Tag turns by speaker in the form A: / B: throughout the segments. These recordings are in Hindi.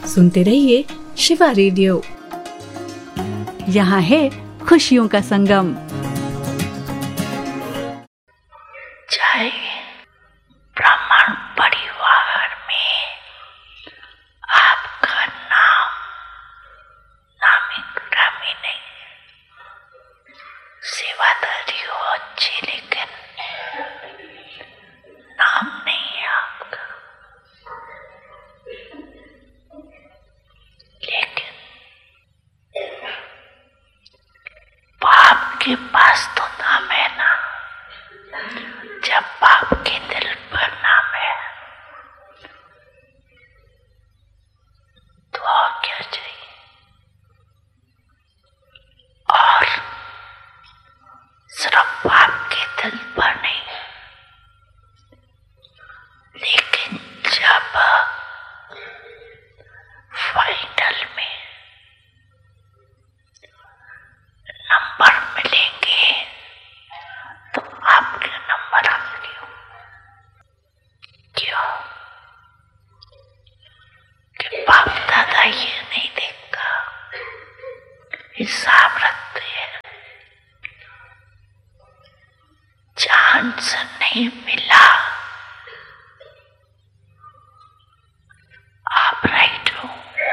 A: सुनते रहिए शिवा रेडियो। यहाँ है खुशियों का संगम।
B: जय ब्राह्मण परिवार में आपका नाम नामी ग्रामी नहीं, सेवादारी हो अच्छे लेकिन नाम नहीं है आपका। लेकिन बाप के पास तो नाम है ना, जब बाप के दिल पर नाम है तो और क्या चाहिए। और सिर्फ बाप के दिल पर नहीं, लेकिन जब फाइनल में नंबर मिलेंगे तो आपके नंबर आएंगे। क्यों? कि बाप दादा ये नहीं देखता, हिसाब रखते हैं। चांस नहीं मिला, आप राइट हो,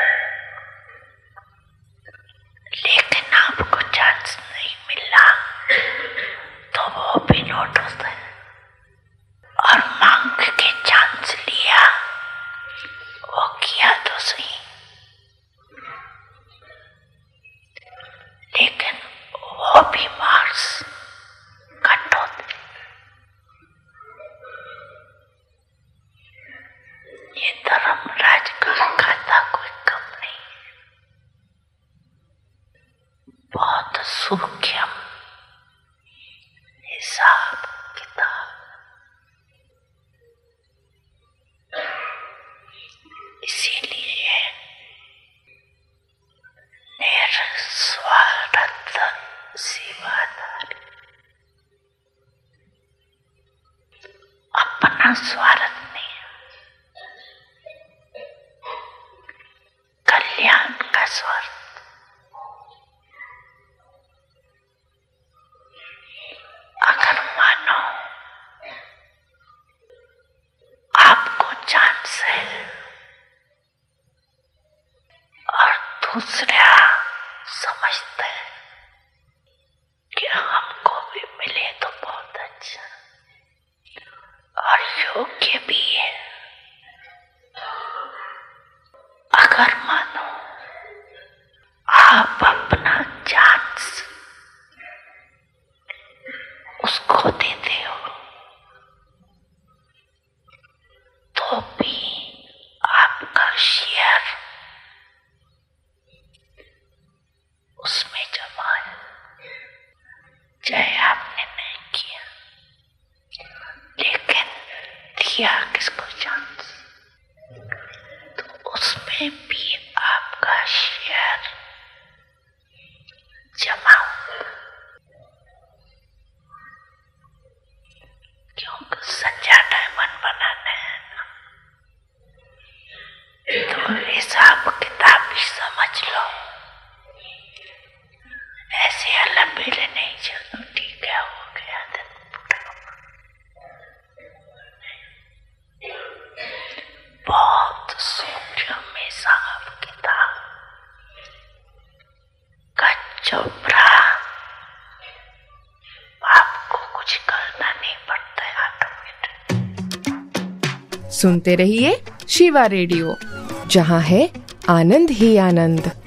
B: लेकिन आपको चांस नहीं मिला तो वो भी नोट होता है। और मांग के चांस लिया, वो किया तो सही, लेकिन वो भी मार्क्स कट होते। ये धर्मराज का खाता कोई कम नहीं, बहुत सूक्ष्म हिसाब किताब। इसीलिए निस्वार्थ सेवादारी, अपना स्वार्थ नहीं, कल्याण का स्वार्थ। अगर मानो आपको चांस है और दूसरा समझते हैं कि हमको भी मिले तो बहुत अच्छा और योग्य भी है। अगर मानो आप अपना चांस उसको देते हो तो भी आपका शेयर उसमें जमा है, चाहे आपने नहीं किया, लेकिन दिया किसको चांस तो उसमें भी आपका शेयर जमा हो। क्योंकि सच्चा डायमंड बनाना है ना, तो हिसाब किताब भी समझ लो। ऐसे अलग-बेले नहीं चलो, ठीक है हो गया दिन बहुत सूक्ष्म हिसाब किताब का चोपड़ा। आपको कुछ करना नहीं पड़ता है, ऑटोमेटिक।
C: सुनते रहिए शिवा रेडियो, जहाँ है आनंद ही आनंद।